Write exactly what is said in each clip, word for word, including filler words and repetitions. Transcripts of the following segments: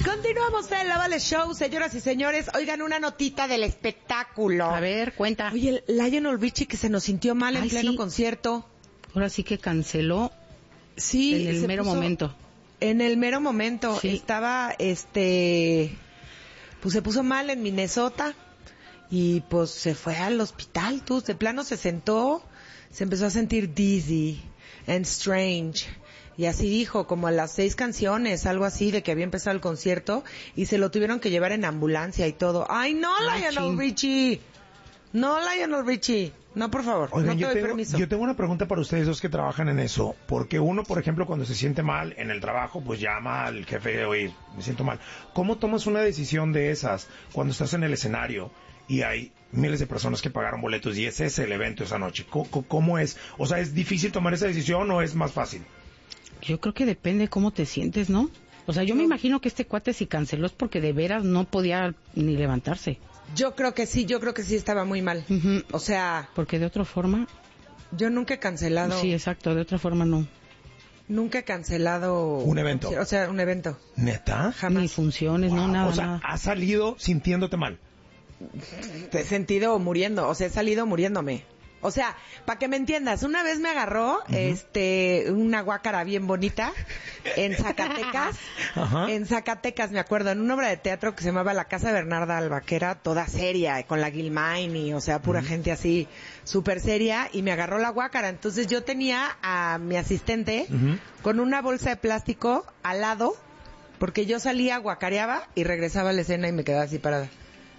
Continuamos en La Vale Show, señoras y señores. Oigan, una notita del espectáculo. A ver, cuenta. Oye, el Lionel Richie que se nos sintió mal en Ay, pleno sí. concierto. Ahora sí que canceló Sí. en el se mero puso- momento. En el mero momento. Sí. Estaba, este... Pues se puso mal en Minnesota. Y pues se fue al hospital, tú. De plano se sentó, se empezó a sentir dizzy and strange. Y así dijo, como a las seis canciones, algo así, de que había empezado el concierto, y se lo tuvieron que llevar en ambulancia y todo. ¡Ay, no, Ay, Lionel chin. Richie! No, Lionel Richie. No, por favor, Oigan, no te yo, doy tengo, permiso. yo tengo una pregunta para ustedes dos que trabajan en eso, porque uno, por ejemplo, cuando se siente mal en el trabajo, pues llama al jefe, oye, me siento mal. ¿Cómo tomas una decisión de esas cuando estás en el escenario y hay miles de personas que pagaron boletos y ese es el evento esa noche? ¿Cómo, cómo es? O sea, ¿es difícil tomar esa decisión o es más fácil? Yo creo que depende cómo te sientes, ¿no? O sea, yo me imagino que este cuate si canceló es porque de veras no podía ni levantarse. Yo creo que sí, yo creo que sí estaba muy mal. Ujú. O sea, Porque de otra forma, yo nunca he cancelado, sí, exacto, de otra forma no. nunca he cancelado... Un evento. O sea, un evento. ¿Neta? Jamás. Ni funciones, no, Wow. nada, O sea, nada. has salido sintiéndote mal. Te he sentido muriendo, o sea, he salido muriéndome. O sea, para que me entiendas, una vez me agarró, uh-huh. este, una guácara bien bonita en Zacatecas, Ajá. en Zacatecas, me acuerdo, en una obra de teatro que se llamaba La Casa Bernarda Alba, que era toda seria, con la Gilmaine, o sea, pura uh-huh. gente así, súper seria, y me agarró la guácara. Entonces yo tenía a mi asistente uh-huh. con una bolsa de plástico al lado, porque yo salía, guacareaba y regresaba a la escena y me quedaba así parada.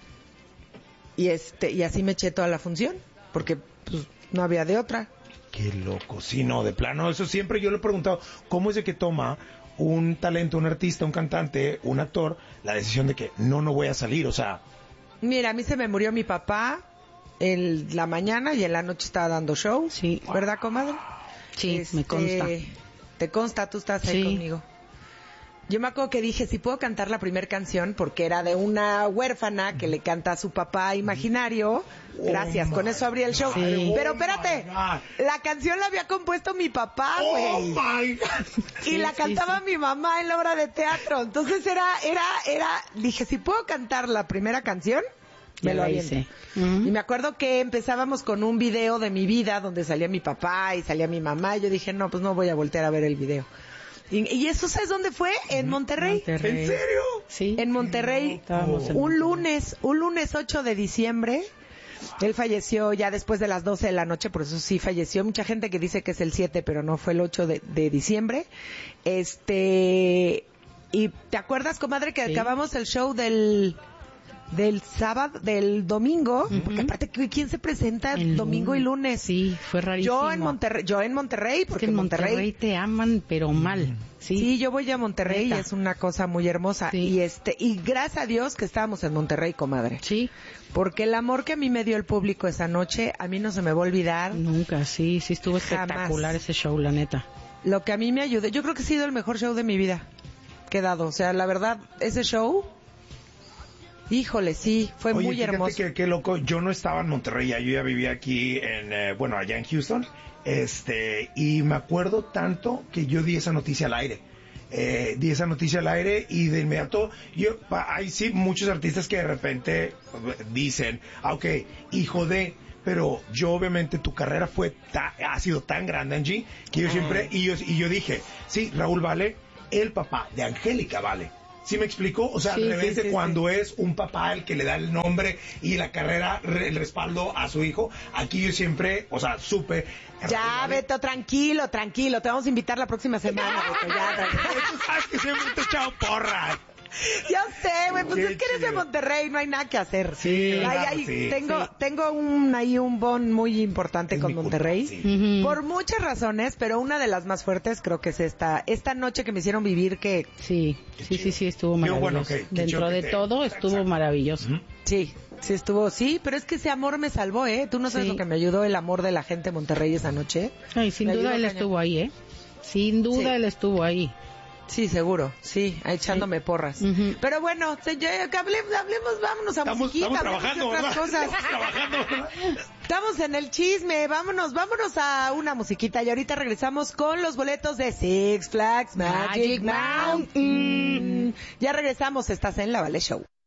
Y este, y así me eché toda la función, porque pues no había de otra. Qué loco, sí, no, de plano, eso siempre yo le he preguntado, ¿cómo es de que toma un talento, un artista, un cantante, un actor, la decisión de que no, no voy a salir, o sea... Mira, a mí se me murió mi papá en la mañana y en la noche estaba dando show, sí. ¿Verdad, comadre? Sí, este, me consta. Te consta, tú estás ahí sí. conmigo. Yo me acuerdo que dije, si puedo cantar la primera canción, porque era de una huérfana que le canta a su papá imaginario. Gracias, oh con eso abrí el show. Sí. Pero espérate, oh la canción la había compuesto mi papá, güey. Oh my God. Y sí, la sí, cantaba sí. mi mamá en la obra de teatro. Entonces era, era, era, dije, si puedo cantar la primera canción, me ya lo la aviento. hice. Uh-huh. Y me acuerdo que empezábamos con un video de mi vida donde salía mi papá y salía mi mamá. Y yo dije, no, pues no voy a voltear a ver el video. Y, y eso, ¿sabes dónde fue? En Monterrey. Monterrey. ¿En serio? Sí. En Monterrey. Estábamos en Un Monterrey. lunes, un lunes ocho de diciembre. Él falleció ya después de las doce de la noche, por eso sí falleció. Mucha gente que dice que es el siete, pero no, fue el ocho de, de diciembre. Este, y ¿te acuerdas, comadre, que sí. acabamos el show del... del sábado, del domingo, uh-huh. porque aparte, ¿quién se presenta el domingo lunes. y lunes? Sí, fue rarísimo. Yo en Monterrey, yo en Monterrey, porque es que en Monterrey, Monterrey te aman, pero mal. Sí, sí yo voy a Monterrey y es una cosa muy hermosa. Sí. Y este, y gracias a Dios que estábamos en Monterrey, comadre. Sí. Porque el amor que a mí me dio el público esa noche, a mí no se me va a olvidar. Nunca, sí, sí estuvo Jamás. espectacular ese show, la neta. Lo que a mí me ayudó, yo creo que ha sido el mejor show de mi vida que he dado. O sea, la verdad, ese show... Híjole, sí, fue Oye, muy fíjate hermoso. Que, qué loco, yo no estaba en Monterrey, ya, yo ya vivía aquí en, eh, bueno, allá en Houston, este, y me acuerdo tanto que yo di esa noticia al aire. Eh, di esa noticia al aire y de inmediato, yo, pa, hay sí muchos artistas que de repente dicen, ah, ok, hijo de, pero yo obviamente tu carrera fue, ta, ha sido tan grande, Angie, que yo Ay. siempre, y yo, y yo dije, sí, Raúl Vale, el papá de Angélica Vale. ¿Sí me explicó? O sea, sí, al revés sí, de sí, cuando sí. es un papá el que le da el nombre y la carrera, el respaldo a su hijo. Aquí yo siempre, o sea, supe... Ya, Beto, tranquilo, tranquilo. Te vamos a invitar la próxima semana, Beto. Ya, Tú sabes que siempre te he echado porras. Ya sé, güey, pues Qué es que eres chido. de Monterrey, no hay nada que hacer. Sí, Ay, claro, ay, sí, tengo, sí. tengo un, ahí un bond muy importante Es con mi culpa, Monterrey. sí. Uh-huh. Por muchas razones, pero una de las más fuertes creo que es esta, esta noche que me hicieron vivir que, Sí, Qué sí, chido. sí, sí, estuvo Yo, maravilloso. bueno, ok, qué Dentro chido de que te- todo estuvo Exacto. maravilloso. Ujú. sí, sí estuvo, sí, pero es que ese amor me salvó, ¿eh? Tú no sabes Sí. lo que me ayudó el amor de la gente de Monterrey esa noche. Ay, sin Me duda ayudó él cañón. estuvo ahí, ¿eh? Sin duda Sí. él estuvo ahí. Sí, seguro, sí, echándome Sí. porras. Ujú. Pero bueno, señor, que hablemos, hablemos, vámonos a Estamos, musiquita, estamos hablemos trabajando, de otras ¿verdad? cosas. Estamos trabajando, ¿verdad? Estamos en el chisme, vámonos, vámonos a una musiquita y ahorita regresamos con los boletos de Six Flags Magic, Magic Mountain. Ya regresamos, estás en La Vale Show.